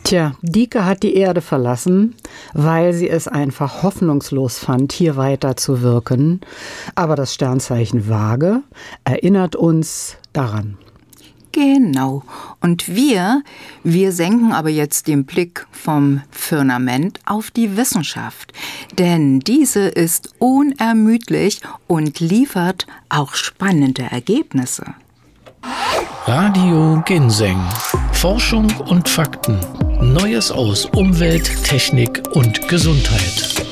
Tja, Dike hat die Erde verlassen, weil sie es einfach hoffnungslos fand, hier weiter zu wirken. Aber das Sternzeichen Waage erinnert uns daran. Genau. Und wir senken aber jetzt den Blick vom Firmament auf die Wissenschaft. Denn diese ist unermüdlich und liefert auch spannende Ergebnisse. Radio Ginseng. Forschung und Fakten. Neues aus Umwelt, Technik und Gesundheit.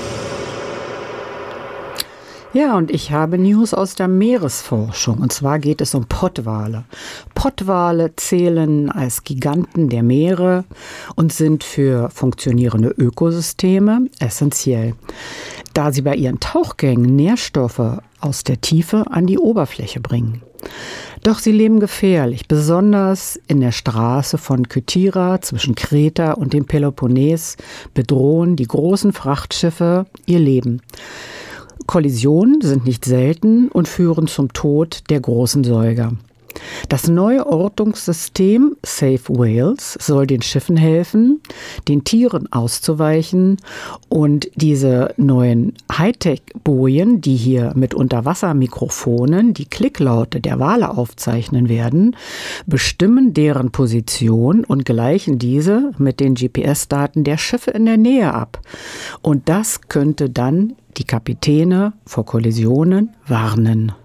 Ja, und ich habe News aus der Meeresforschung. Und zwar geht es um Pottwale. Pottwale zählen als Giganten der Meere und sind für funktionierende Ökosysteme essentiell, da sie bei ihren Tauchgängen Nährstoffe aus der Tiefe an die Oberfläche bringen. Doch sie leben gefährlich, besonders in der Straße von Kythira zwischen Kreta und dem Peloponnes bedrohen die großen Frachtschiffe ihr Leben. Kollisionen sind nicht selten und führen zum Tod der großen Säuger. Das neue Ortungssystem Safe Whales soll den Schiffen helfen, den Tieren auszuweichen, und diese neuen Hightech-Bojen, die hier mit Unterwassermikrofonen die Klicklaute der Wale aufzeichnen werden, bestimmen deren Position und gleichen diese mit den GPS-Daten der Schiffe in der Nähe ab. Und das könnte dann die Kapitäne vor Kollisionen warnen.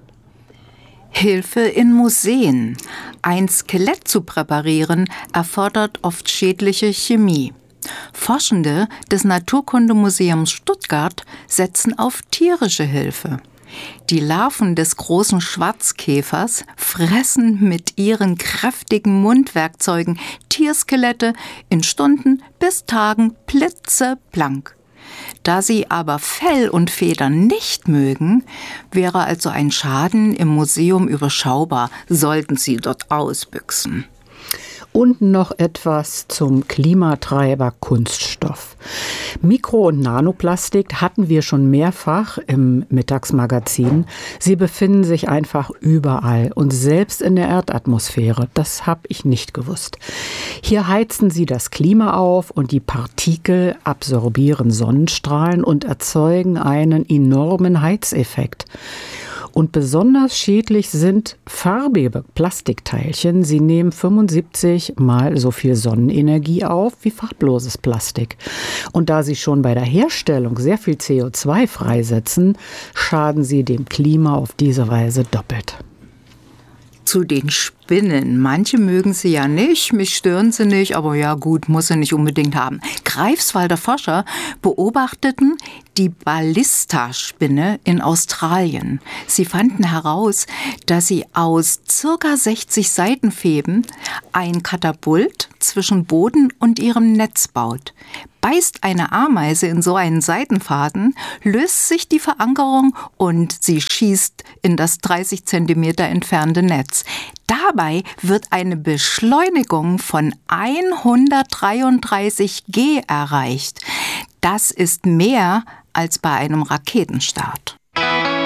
Hilfe in Museen. Ein Skelett zu präparieren erfordert oft schädliche Chemie. Forschende des Naturkundemuseums Stuttgart setzen auf tierische Hilfe. Die Larven des großen Schwarzkäfers fressen mit ihren kräftigen Mundwerkzeugen Tierskelette in Stunden bis Tagen blitzeblank. Da sie aber Fell und Federn nicht mögen, wäre also ein Schaden im Museum überschaubar, sollten sie dort ausbüchsen. Und noch etwas zum Klimatreiber Kunststoff. Mikro- und Nanoplastik hatten wir schon mehrfach im Mittagsmagazin. Sie befinden sich einfach überall und selbst in der Erdatmosphäre. Das habe ich nicht gewusst. Hier heizen sie das Klima auf und die Partikel absorbieren Sonnenstrahlen und erzeugen einen enormen Heizeffekt. Und besonders schädlich sind farbige Plastikteilchen. Sie nehmen 75 mal so viel Sonnenenergie auf wie farbloses Plastik. Und da sie schon bei der Herstellung sehr viel CO2 freisetzen, schaden sie dem Klima auf diese Weise doppelt. Zu den Spinnen. Manche mögen sie ja nicht, mich stören sie nicht, aber ja gut, muss sie nicht unbedingt haben. Greifswalder Forscher beobachteten die Ballista-Spinne in Australien. Sie fanden heraus, dass sie aus ca. 60 Seitenfäden ein Katapult zwischen Boden und ihrem Netz baut. Beißt eine Ameise in so einen Seitenfaden, löst sich die Verankerung und sie schießt in das 30 Zentimeter entfernte Netz. Dabei wird eine Beschleunigung von 133 G erreicht. Das ist mehr als bei einem Raketenstart.